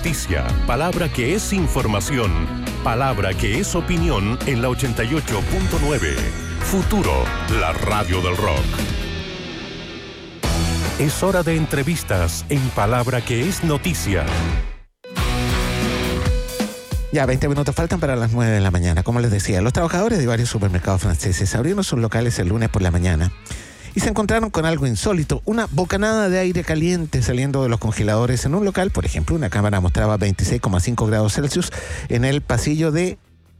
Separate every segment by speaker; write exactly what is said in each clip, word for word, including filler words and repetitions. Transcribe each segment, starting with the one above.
Speaker 1: Noticia, palabra que es información, palabra que es opinión en la ochenta y ocho punto nueve. Futuro, la radio del rock. Es hora de entrevistas en palabra que es noticia.
Speaker 2: Ya, veinte minutos faltan para las nueve de la mañana. Como les decía, los trabajadores de varios supermercados franceses abrieron sus locales el lunes por la mañana y se encontraron con algo insólito, una bocanada de aire caliente saliendo de los congeladores en un local. Por ejemplo, una cámara mostraba veintiséis coma cinco grados Celsius en el pasillo de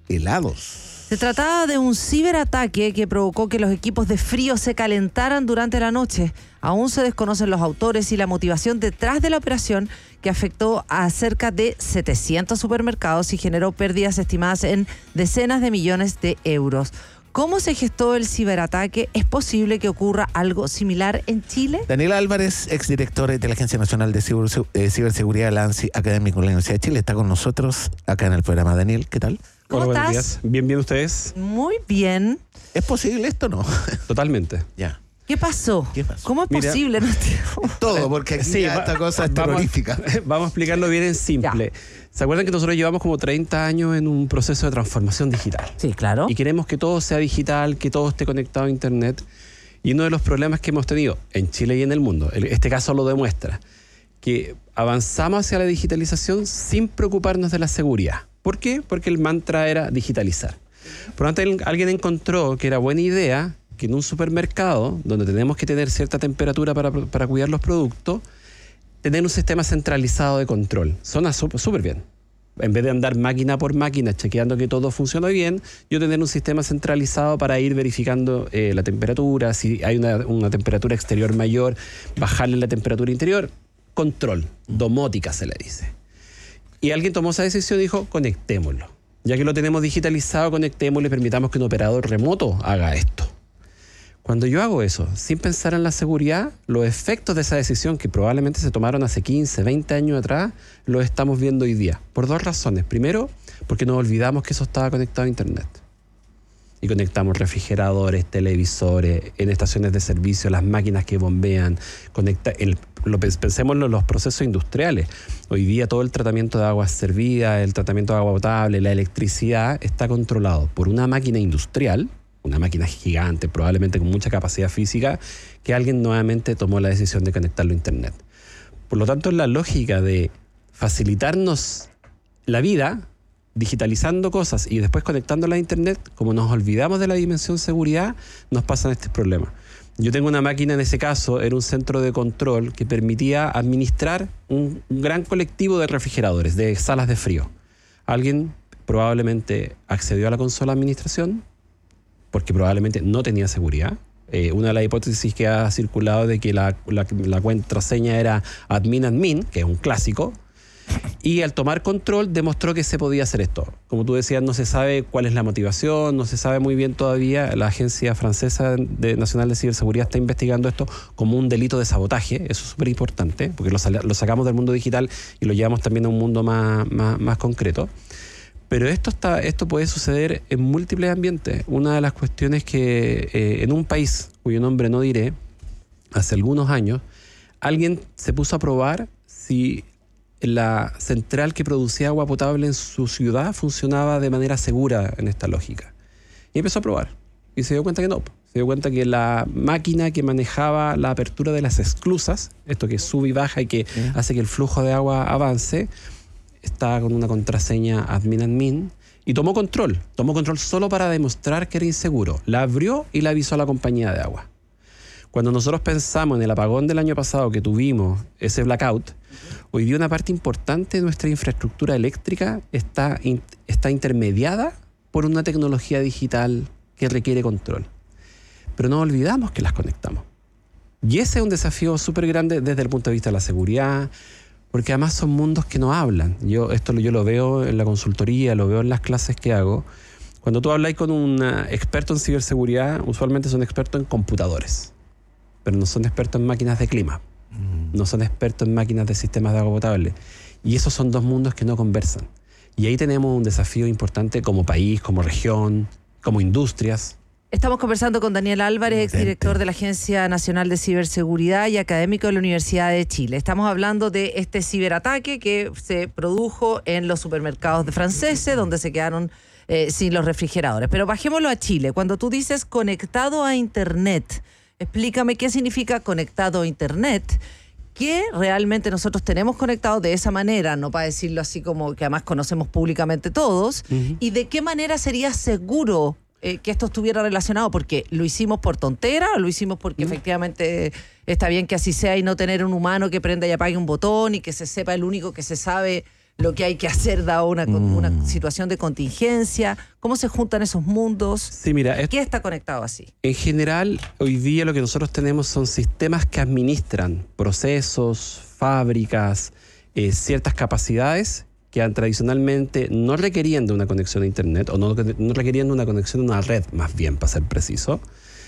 Speaker 2: helados.
Speaker 3: Se trataba de un ciberataque que provocó que los equipos de frío se calentaran durante la noche. Aún se desconocen los autores y la motivación detrás de la operación, que afectó a cerca de setecientos supermercados y generó pérdidas estimadas en decenas de millones de euros. ¿Cómo se gestó el ciberataque? ¿Es posible que ocurra algo similar en Chile?
Speaker 2: Daniel Álvarez, exdirector de la Agencia Nacional de Ciber, eh, Ciberseguridad de la ANSI Académico de la Universidad de Chile, está con nosotros acá en el programa. Daniel, ¿qué tal?
Speaker 3: ¿Cómo
Speaker 4: Hola,
Speaker 3: estás?
Speaker 4: buenos días. Bien, bien, ¿ustedes?
Speaker 3: Muy bien.
Speaker 2: ¿Es posible esto o no?
Speaker 4: Totalmente.
Speaker 2: Ya.
Speaker 3: ¿Qué pasó?
Speaker 2: ¿Qué pasó?
Speaker 3: ¿Cómo es
Speaker 4: Mira,
Speaker 3: posible?
Speaker 2: Todo, porque aquí
Speaker 4: Sí,
Speaker 2: ya
Speaker 4: va-
Speaker 2: esta cosa es
Speaker 4: vamos-
Speaker 2: terrorífica.
Speaker 4: Vamos a explicarlo bien en simple. ¿Se acuerdan que nosotros llevamos como treinta años en un proceso de transformación digital?
Speaker 3: Sí, claro.
Speaker 4: Y queremos que todo sea digital, que todo esté conectado a Internet. Y uno de los problemas que hemos tenido en Chile y en el mundo, el- este caso lo demuestra, que avanzamos hacia la digitalización sin preocuparnos de la seguridad. ¿Por qué? Porque el mantra era digitalizar. Por lo tanto, alguien encontró que era buena idea que en un supermercado, donde tenemos que tener cierta temperatura para, para cuidar los productos, tener un sistema centralizado de control. Suena súper bien. En vez de andar máquina por máquina chequeando que todo funciona bien, yo tener un sistema centralizado para ir verificando eh, la temperatura, si hay una, una temperatura exterior mayor, bajarle la temperatura interior. Control, domótica se le dice. Y alguien tomó esa decisión y dijo, conectémoslo. Ya que lo tenemos digitalizado, conectémoslo y permitamos que un operador remoto haga esto. Cuando yo hago eso, sin pensar en la seguridad, los efectos de esa decisión que probablemente se tomaron hace quince, veinte años atrás, los estamos viendo hoy día. Por dos razones. Primero, porque nos olvidamos que eso estaba conectado a Internet. Y conectamos refrigeradores, televisores, en estaciones de servicio, las máquinas que bombean. Conecta el, lo, pensemos en los procesos industriales. Hoy día todo el tratamiento de aguas servidas, el tratamiento de agua potable, la electricidad está controlado por una máquina industrial, una máquina gigante, probablemente con mucha capacidad física, que alguien nuevamente tomó la decisión de conectarlo a Internet. Por lo tanto, la lógica de facilitarnos la vida, digitalizando cosas y después conectándolas a Internet, como nos olvidamos de la dimensión seguridad, nos pasan estos problemas. Yo tengo una máquina, en ese caso, era un centro de control que permitía administrar un, un gran colectivo de refrigeradores, de salas de frío. Alguien probablemente accedió a la consola de administración, porque probablemente no tenía seguridad. Eh, una de las hipótesis que ha circulado de que la, la, la contraseña era admin admin, que es un clásico, y al tomar control demostró que se podía hacer esto. Como tú decías, no se sabe cuál es la motivación, no se sabe muy bien todavía. La Agencia Francesa de Nacional de Ciberseguridad está investigando esto como un delito de sabotaje. Eso es súper importante, porque lo, lo sacamos del mundo digital y lo llevamos también a un mundo más, más, más concreto. Pero esto, está, esto puede suceder en múltiples ambientes. Una de las cuestiones que eh, en un país cuyo nombre no diré, hace algunos años, alguien se puso a probar si la central que producía agua potable en su ciudad funcionaba de manera segura en esta lógica. Y empezó a probar. Y se dio cuenta que no. Se dio cuenta que la máquina que manejaba la apertura de las esclusas, esto que sube y baja y que
Speaker 2: ¿Eh?
Speaker 4: hace que el flujo de agua avance, estaba con una contraseña admin admin y tomó control. Tomó control solo para demostrar que era inseguro. La abrió y la avisó a la compañía de agua. Cuando nosotros pensamos en el apagón del año pasado que tuvimos, ese blackout, hoy día una parte importante de nuestra infraestructura eléctrica está, in, está intermediada por una tecnología digital que requiere control. Pero no olvidamos que las conectamos. Y ese es un desafío súper grande desde el punto de vista de la seguridad, porque además son mundos que no hablan. Yo esto yo lo veo en la consultoría, lo veo en las clases que hago. Cuando tú hablas con un experto en ciberseguridad, usualmente son expertos en computadores, pero no son expertos en máquinas de clima, mm. no son expertos en máquinas de sistemas de agua potable. Y esos son dos mundos que no conversan. Y ahí tenemos un desafío importante como país, como región, como industrias,
Speaker 3: Estamos conversando con Daniel Álvarez, exdirector de la Agencia Nacional de Ciberseguridad y académico de la Universidad de Chile. Estamos hablando de este ciberataque que se produjo en los supermercados de franceses, donde se quedaron eh, sin los refrigeradores. Pero bajémoslo a Chile. Cuando tú dices conectado a Internet, explícame qué significa conectado a Internet. ¿Qué realmente nosotros tenemos conectado de esa manera? No para decirlo así como que además conocemos públicamente todos. Uh-huh. ¿Y de qué manera sería seguro Eh, que esto estuviera relacionado? Porque lo hicimos por tontera o lo hicimos porque mm. efectivamente está bien que así sea y no tener un humano que prenda y apague un botón y que se sepa el único que se sabe lo que hay que hacer dado una, mm. una situación de contingencia. ¿Cómo se juntan esos mundos?
Speaker 4: Sí, mira,
Speaker 3: ¿Qué es, está conectado así?
Speaker 4: En general, hoy día lo que nosotros tenemos son sistemas que administran procesos, fábricas, eh, ciertas capacidades que tradicionalmente no requerían de una conexión a Internet o no, no requerían de una conexión a una red, más bien, para ser preciso,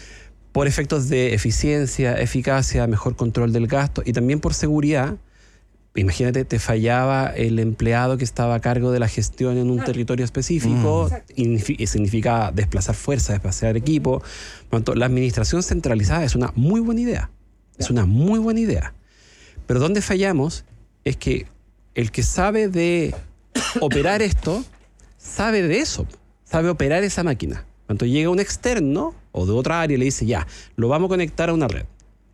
Speaker 4: por efectos de eficiencia, eficacia, mejor control del gasto y también por seguridad. Imagínate, te fallaba el empleado que estaba a cargo de la gestión en un claro. territorio específico, mm. y significa desplazar fuerza, desplazar equipo. Por lo tanto, la administración centralizada es una muy buena idea. Es una muy buena idea. Pero donde fallamos es que el que sabe de operar esto, sabe de eso, sabe operar esa máquina. Cuando llega un externo o de otra área y le dice, ya, lo vamos a conectar a una red.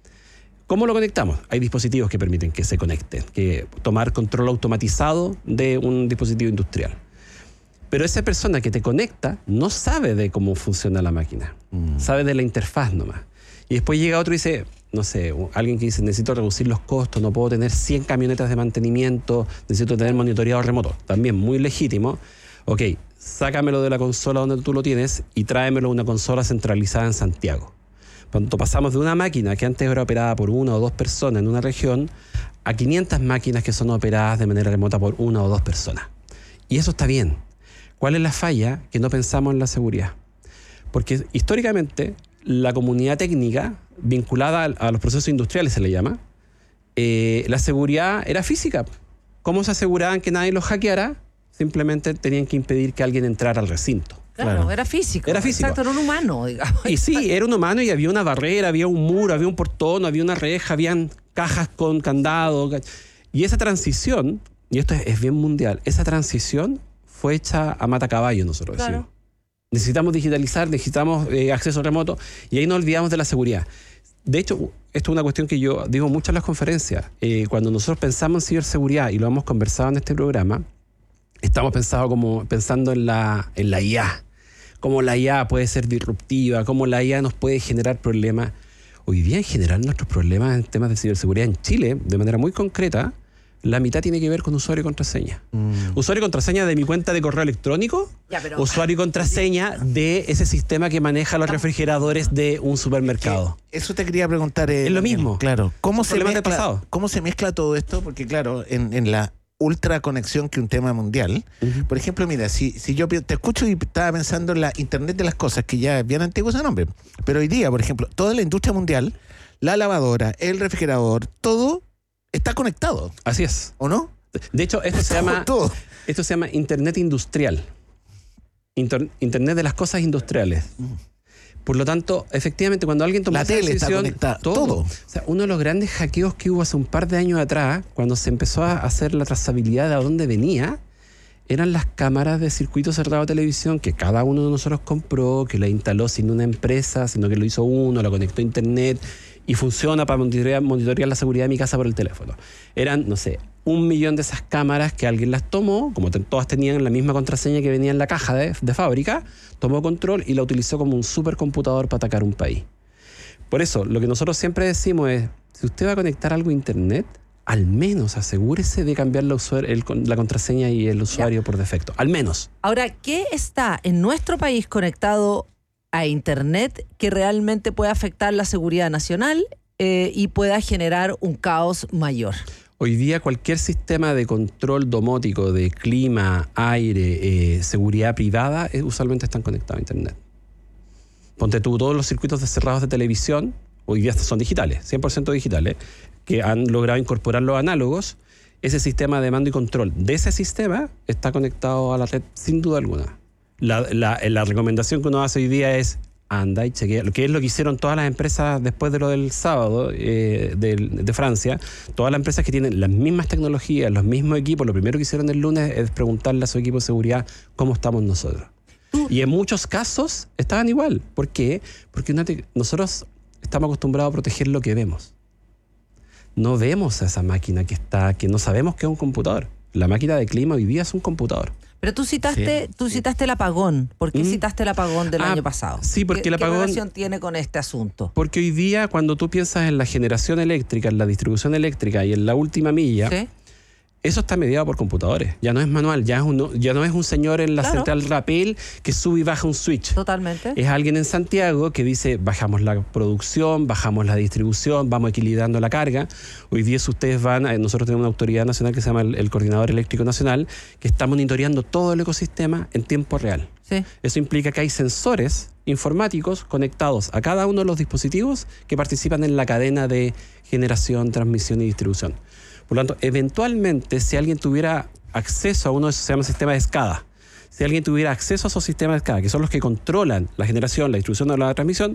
Speaker 4: ¿Cómo lo conectamos? Hay dispositivos que permiten que se conecten, que tomar control automatizado de un dispositivo industrial. Pero esa persona que te conecta no sabe de cómo funciona la máquina, mm. sabe de la interfaz nomás. Y después llega otro y dice, no sé, alguien que dice, necesito reducir los costos, no puedo tener cien camionetas de mantenimiento, necesito tener monitoreado remoto. También muy legítimo. Ok, sácamelo de la consola donde tú lo tienes y tráemelo a una consola centralizada en Santiago. Cuando pasamos de una máquina que antes era operada por una o dos personas en una región a quinientas máquinas que son operadas de manera remota por una o dos personas. Y eso está bien. ¿Cuál es la falla? Que no pensamos en la seguridad. Porque históricamente la comunidad técnica vinculada a los procesos industriales, se le llama, eh, la seguridad era física. ¿Cómo se aseguraban que nadie los hackeara? Simplemente tenían que impedir que alguien entrara al recinto.
Speaker 3: Claro, claro. era físico.
Speaker 4: Era físico.
Speaker 3: Exacto, era un humano, digamos.
Speaker 4: Y sí, era un humano y había una barrera, había un muro, había un portón, había una reja, habían cajas con candado. Y esa transición, y esto es, es bien mundial, esa transición fue hecha a matacaballo, nosotros claro. decimos. Necesitamos digitalizar, necesitamos eh, acceso remoto y ahí no olvidamos de la seguridad. De hecho, esto es una cuestión que yo digo mucho en las conferencias. Eh, cuando nosotros pensamos en ciberseguridad y lo hemos conversado en este programa, estamos pensando como, pensando en la, en la I A. Cómo la I A puede ser disruptiva, cómo la I A nos puede generar problemas. Hoy día en general nuestros problemas en temas de ciberseguridad en Chile, de manera muy concreta, la mitad tiene que ver con usuario y contraseña. Mm. Usuario y contraseña de mi cuenta de correo electrónico, ya, pero, usuario y contraseña de ese sistema que maneja los refrigeradores de un supermercado.
Speaker 2: Eso te quería preguntar. Eh,
Speaker 4: es lo mismo.
Speaker 2: Claro. ¿Cómo se, mezcla, ¿Cómo se mezcla todo esto? Porque claro, en, en la ultra conexión que un tema mundial, uh-huh. por ejemplo, mira, si, si yo te escucho y estaba pensando en la Internet de las cosas, que ya es bien antiguo ese nombre, pero hoy día, por ejemplo, toda la industria mundial, la lavadora, el refrigerador, todo está conectado.
Speaker 4: Así es.
Speaker 2: ¿O no?
Speaker 4: De hecho, esto se llama todo. Esto se llama Internet industrial. Inter, Internet de las cosas industriales. Mm. Por lo tanto, efectivamente, cuando alguien toma
Speaker 2: la
Speaker 4: esa
Speaker 2: tele
Speaker 4: decisión,
Speaker 2: está conectada,
Speaker 4: todo.
Speaker 2: todo.
Speaker 4: O sea, uno de los grandes hackeos que hubo hace un par de años atrás, cuando se empezó a hacer la trazabilidad de a dónde venía, eran las cámaras de circuito cerrado de televisión que cada uno de nosotros compró, que la instaló sin una empresa, sino que lo hizo uno, la conectó a internet y funciona para monitorear, monitorear la seguridad de mi casa por el teléfono. Eran, no sé, un millón de esas cámaras que alguien las tomó, como te, todas tenían la misma contraseña que venía en la caja de, de fábrica, tomó control y la utilizó como un supercomputador para atacar un país. Por eso, lo que nosotros siempre decimos es, si usted va a conectar algo a internet, al menos asegúrese de cambiar la, usuario, el, la contraseña y el usuario ya. por defecto. Al menos.
Speaker 3: Ahora, ¿qué está en nuestro país conectado a internet que realmente pueda afectar la seguridad nacional eh, y pueda generar un caos mayor?
Speaker 4: Hoy día cualquier sistema de control domótico de clima, aire, eh, seguridad privada, eh, usualmente están conectados a internet. Ponte tú, todos los circuitos de cerrados de televisión, hoy día son digitales, cien por ciento digitales, que han logrado incorporar los análogos. Ese sistema de mando y control de ese sistema está conectado a la red sin duda alguna. La, la, la recomendación que uno hace hoy día es anda y chequea, lo que es lo que hicieron todas las empresas después de lo del sábado eh, de, de Francia. Todas las empresas que tienen las mismas tecnologías, los mismos equipos, lo primero que hicieron el lunes es preguntarle a su equipo de seguridad cómo estamos nosotros. Y en muchos casos estaban igual. ¿Por qué? Porque una te- nosotros estamos acostumbrados a proteger lo que vemos. No vemos a esa máquina que está, que no sabemos que es un computador. La máquina de clima hoy día es un computador.
Speaker 3: Pero tú citaste,
Speaker 2: Sí,
Speaker 3: tú citaste el apagón. ¿Por qué
Speaker 4: Mm.
Speaker 3: citaste el apagón del
Speaker 4: Ah,
Speaker 3: año pasado?
Speaker 4: sí, porque
Speaker 3: ¿Qué,
Speaker 4: el apagón-
Speaker 3: ¿Qué relación tiene con este asunto?
Speaker 4: Porque hoy día cuando tú piensas en la generación eléctrica, en la distribución eléctrica y en la última milla,
Speaker 3: ¿Sí?
Speaker 4: eso está mediado por computadores. Ya no es manual, ya, es un, ya no es un señor en la
Speaker 3: Claro.
Speaker 4: central Rapel que sube y baja un switch.
Speaker 3: Totalmente.
Speaker 4: Es alguien en Santiago que dice, bajamos la producción, bajamos la distribución, vamos equilibrando la carga. Hoy día si ustedes van, a- nosotros tenemos una autoridad nacional que se llama el, el Coordinador Eléctrico Nacional, que está monitoreando todo el ecosistema en tiempo real.
Speaker 3: Sí.
Speaker 4: Eso implica que hay sensores informáticos conectados a cada uno de los dispositivos que participan en la cadena de generación, transmisión y distribución. Por lo tanto, eventualmente, si alguien tuviera acceso a uno de esos, se llama sistema de SCADA, si alguien tuviera acceso a esos sistemas de SCADA, que son los que controlan la generación, la distribución o la transmisión,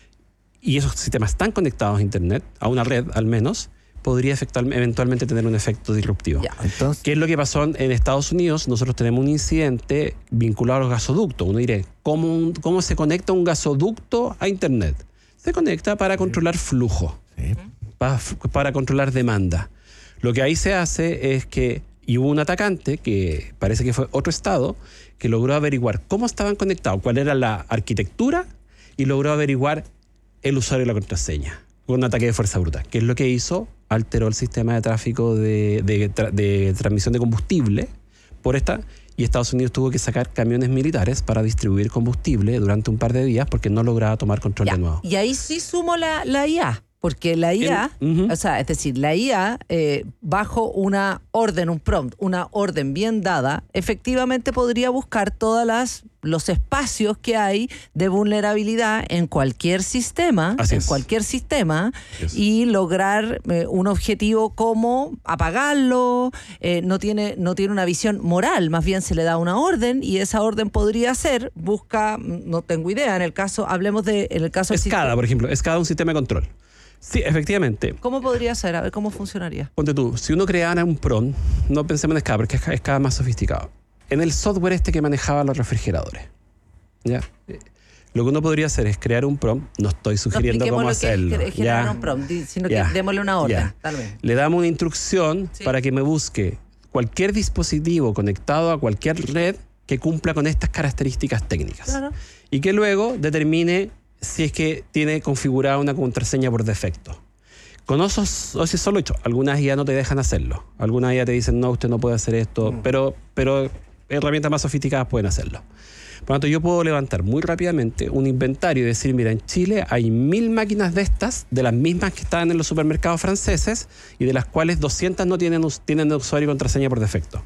Speaker 4: y esos sistemas están conectados a Internet, a una red al menos, podría efectual- eventualmente tener un efecto disruptivo.
Speaker 3: Ya.
Speaker 2: Entonces,
Speaker 4: ¿Qué es lo que pasó en en Estados Unidos? Nosotros tenemos un incidente vinculado a los gasoductos. Uno dirá, ¿cómo, un- ¿cómo se conecta un gasoducto a Internet? Se conecta para controlar flujo,
Speaker 2: sí.
Speaker 4: para, para controlar demanda. Lo que ahí se hace es que, y hubo un atacante, que parece que fue otro estado, que logró averiguar cómo estaban conectados, cuál era la arquitectura, y logró averiguar el usuario y la contraseña, con un ataque de fuerza bruta. ¿Qué es lo que hizo? Alteró el sistema de tráfico de, de, tra- de transmisión de combustible por esta, y Estados Unidos tuvo que sacar camiones militares para distribuir combustible durante un par de días porque no lograba tomar control
Speaker 3: Ya.
Speaker 4: de nuevo.
Speaker 3: Y ahí sí sumo la, la I A. Porque la I A,
Speaker 4: El- ujú.
Speaker 3: o sea, es decir, la I A, eh, bajo una orden, un prompt, una orden bien dada, efectivamente podría buscar todas las los espacios que hay de vulnerabilidad en cualquier sistema,
Speaker 4: Así
Speaker 3: en
Speaker 4: es.
Speaker 3: cualquier sistema,
Speaker 4: Así es.
Speaker 3: y lograr eh, un objetivo como apagarlo. Eh, no tiene no tiene una visión moral, más bien se le da una orden y esa orden podría ser, busca, no tengo idea, en el caso, hablemos de, en el caso del
Speaker 4: SCADA,
Speaker 3: sistema-
Speaker 4: por ejemplo, SCADA es un sistema de control. Sí, efectivamente.
Speaker 3: ¿Cómo podría ser? A ver, ¿cómo funcionaría?
Speaker 4: Ponte tú, si uno creara un PROM, no pensemos en SCADA, porque es cada más sofisticado. En el software este que manejaba los refrigeradores, ¿ya? Eh, Lo que uno podría hacer es crear un PROM, no estoy sugiriendo
Speaker 3: expliquemos
Speaker 4: cómo
Speaker 3: lo que es
Speaker 4: hacerlo.
Speaker 3: cre- generar
Speaker 4: ¿ya?
Speaker 3: un prompt, di- sino
Speaker 4: Ya,
Speaker 3: que démosle una orden.
Speaker 4: ya.
Speaker 3: Tal vez.
Speaker 4: Le damos una instrucción
Speaker 3: Sí.
Speaker 4: para que me busque cualquier dispositivo conectado a cualquier red que cumpla con estas características técnicas.
Speaker 3: Claro.
Speaker 4: Y que luego determine si es que tiene configurada una contraseña por defecto. Con eso, eso es solo hecho. Algunas ya no te dejan hacerlo. Algunas ya te dicen, no, usted no puede hacer esto,
Speaker 3: Mm.
Speaker 4: pero, pero herramientas más sofisticadas pueden hacerlo. Por lo tanto, yo puedo levantar muy rápidamente un inventario y decir, mira, en Chile hay mil máquinas de estas, de las mismas que están en los supermercados franceses, y de las cuales doscientas no tienen, us- tienen usuario y contraseña por defecto.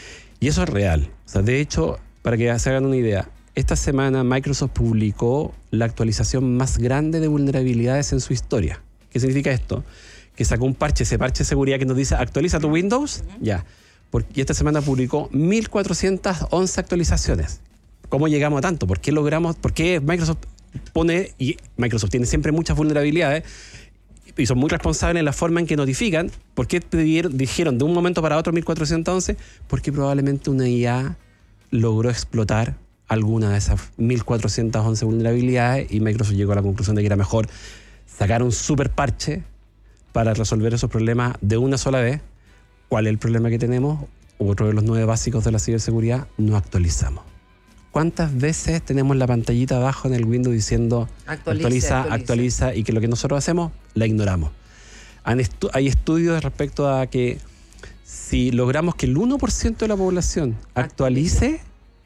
Speaker 4: Y eso es real. O sea, de hecho, para que se hagan una idea, esta semana Microsoft publicó la actualización más grande de vulnerabilidades en su historia. ¿Qué significa esto? Que sacó un parche, ese parche de seguridad que nos dice actualiza tu Windows, ya. Porque y esta semana publicó mil cuatrocientas once actualizaciones. ¿Cómo llegamos a tanto? ¿Por qué logramos? ¿Por qué Microsoft pone, y Microsoft tiene siempre muchas vulnerabilidades y son muy responsables en la forma en que notifican? ¿Por qué pidieron- dijeron de un momento para otro mil cuatrocientas once? Porque probablemente una I A logró explotar alguna de esas mil cuatrocientas once vulnerabilidades y Microsoft llegó a la conclusión de que era mejor sacar un super parche para resolver esos problemas de una sola vez. ¿Cuál es el problema que tenemos? Otro de los nueve básicos de la ciberseguridad, no actualizamos. ¿Cuántas veces tenemos la pantallita abajo en el Windows diciendo
Speaker 3: Actualice,
Speaker 4: actualiza,
Speaker 3: actualice.
Speaker 4: actualiza, y que lo que nosotros hacemos, la ignoramos? Han estu- hay estudios respecto a que si logramos que el uno por ciento de la población actualice,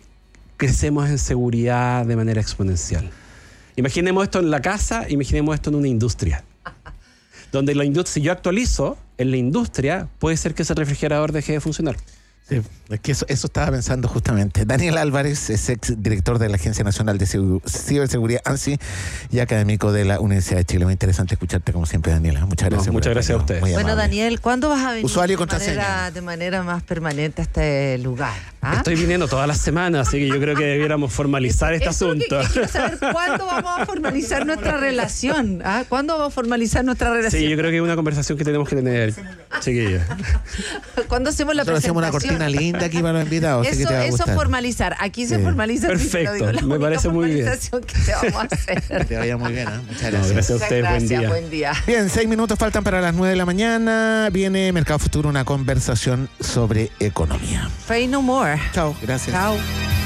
Speaker 4: crecemos en seguridad de manera exponencial. Imaginemos esto en la casa, imaginemos esto en una industria. Donde la industria, si yo actualizo en la industria, puede ser que ese refrigerador deje de funcionar.
Speaker 2: Sí, es que eso, eso estaba pensando justamente. Daniel Álvarez es ex director de la Agencia Nacional de Ciberseguridad, ANSI, y académico de la Universidad de Chile. Muy interesante escucharte como siempre, Daniela. Muchas gracias.
Speaker 4: No, muchas gracias a ustedes.
Speaker 3: Bueno, Daniel, ¿cuándo vas a venir
Speaker 2: Usuario y
Speaker 3: de, manera, de manera más permanente a este lugar? ¿Ah?
Speaker 4: Estoy viniendo todas las semanas, así que yo creo que debiéramos formalizar este
Speaker 3: Eso
Speaker 4: asunto.
Speaker 3: Que, que quiero saber cuándo vamos a formalizar nuestra relación. ¿Ah? ¿Cuándo vamos a formalizar nuestra relación?
Speaker 4: Sí, yo creo que es una conversación que tenemos que tener, chiquillos.
Speaker 3: ¿Cuándo hacemos la
Speaker 2: Nosotros
Speaker 3: presentación?
Speaker 2: hacemos una cortina linda aquí para los invitados. Así que
Speaker 3: Eso,
Speaker 2: te va a
Speaker 3: eso
Speaker 2: gustar.
Speaker 3: formalizar. Aquí se
Speaker 2: Sí.
Speaker 3: formaliza.
Speaker 4: Perfecto,
Speaker 3: digo, la
Speaker 4: me
Speaker 3: única
Speaker 4: parece muy bien.
Speaker 3: formalización que te vamos a hacer.
Speaker 2: Que te vaya muy bien, ¿eh? Muchas
Speaker 4: No,
Speaker 2: gracias.
Speaker 4: gracias a ustedes, buen
Speaker 3: Gracias,
Speaker 4: día.
Speaker 3: buen día.
Speaker 2: Bien, seis minutos faltan para las nueve de la mañana. Viene Mercado Futuro, una conversación sobre economía.
Speaker 3: Pay no more.
Speaker 2: Chao, gracias.
Speaker 3: Chao.